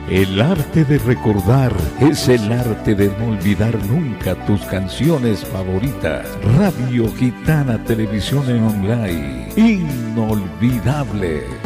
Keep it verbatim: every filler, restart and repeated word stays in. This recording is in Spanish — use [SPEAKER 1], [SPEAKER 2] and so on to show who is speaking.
[SPEAKER 1] El arte de recordar es el arte de no olvidar nunca tus canciones favoritas. Radio Gitana Televisión en Online. Inolvidable.